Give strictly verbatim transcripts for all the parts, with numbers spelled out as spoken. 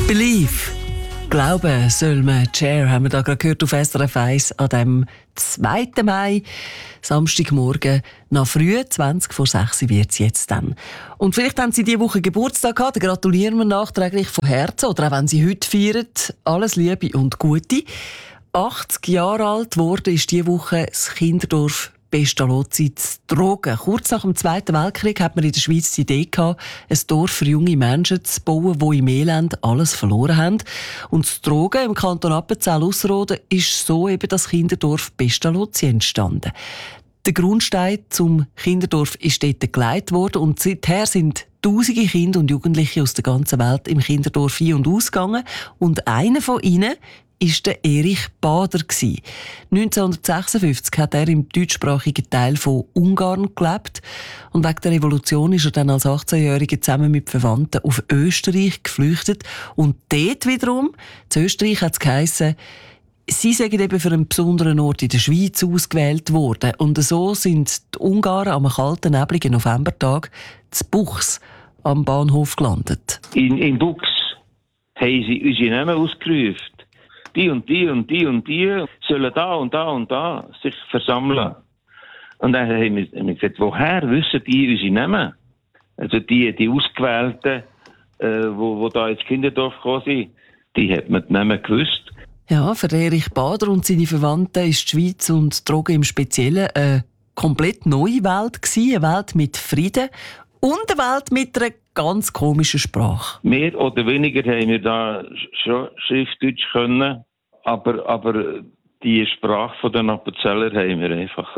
Believe. Glauben soll man. Cher haben wir da gerade gehört auf S R F eins an dem zweiten Mai, Samstagmorgen, nach früh, zwanzig vor sechs wird es jetzt dann. Und vielleicht haben Sie diese Woche Geburtstag gehabt, dann gratulieren wir nachträglich von Herzen. Oder auch wenn Sie heute feiern, alles Liebe und Gute. achtzig Jahre alt wurde ist diese Woche das Kinderdorf Pestalozzi zu Trogen. Kurz nach dem Zweiten Weltkrieg hat man in der Schweiz die Idee gehabt, ein Dorf für junge Menschen zu bauen, die im Elend alles verloren haben. Und zu Trogen im Kanton Appenzell-Ausserrhoden ist so eben das Kinderdorf Pestalozzi entstanden. Der Grundstein zum Kinderdorf ist dort gelegt worden und seither sind tausende Kinder und Jugendliche aus der ganzen Welt im Kinderdorf ein- und ausgegangen. Und einer von ihnen ist der Erich Bader. neunzehnhundertsechsundfünfzig hat er im deutschsprachigen Teil von Ungarn gelebt. Und wegen der Revolution ist er dann als achtzehnjähriger zusammen mit Verwandten auf Österreich geflüchtet. Und dort wiederum, zu Österreich hat es geheissen, sie seien eben für einen besonderen Ort in der Schweiz ausgewählt worden. Und so sind die Ungarn am kalten, nebligen Novembertag zu Buchs am Bahnhof gelandet. In, in Buchs haben sie unsere Namen ausgerufen. Die und die und die und die sollen da und da und da sich versammeln. Und dann haben wir, haben wir gesagt, woher wissen die unsere Namen? Also die, die Ausgewählten, äh, wo, wo da ins Kinderdorf gekommen sind, die hat man die Namen gewusst. Ja, für Erich Bader und seine Verwandten ist die Schweiz und Trogen im Speziellen eine komplett neue Welt gewesen, eine Welt mit Frieden und eine Welt mit einer ganz komischen Sprache. Mehr oder weniger haben wir da schon Schriftdeutsch können, aber, aber die Sprache von den Appenzeller haben wir einfach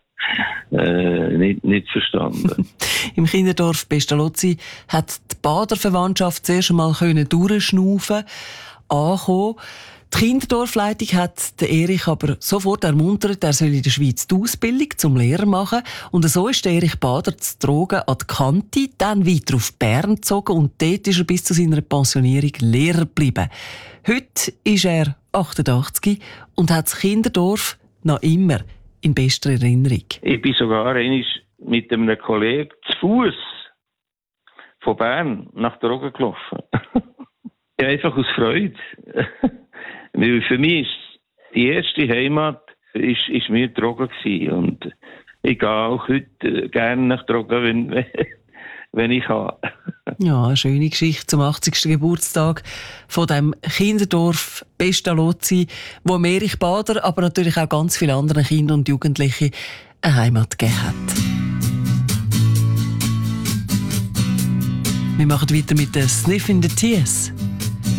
äh, nicht, nicht verstanden. Im Kinderdorf Pestalozzi hat die Bader Verwandtschaft zuerst einmal durchschnaufen, ankommen. Die Kinderdorfleitung hat den Erich aber sofort ermuntert, er soll in der Schweiz die Ausbildung zum Lehrer machen. Und so ist der Erich Bader zu Trogen an die Kante, dann weiter auf Bern gezogen und dort ist er bis zu seiner Pensionierung Lehrer geblieben. Heute ist er achtundachtzig und hat das Kinderdorf noch immer in bester Erinnerung. Ich bin sogar einmal mit einem Kollegen zu Fuß von Bern nach Trogen gelaufen. Ja, einfach aus Freude. Weil für mich ist die erste Heimat ist, ist mir Trogen gewesen. Und ich gehe auch heute gerne nach Trogen, wenn, wenn ich kann. Ja, eine schöne Geschichte zum achtzigsten Geburtstag von dem Kinderdorf Pestalozzi, wo Erich Bader, aber natürlich auch ganz viele andere Kinder und Jugendliche eine Heimat gegeben hat. Wir machen weiter mit den Sniffing the Tears.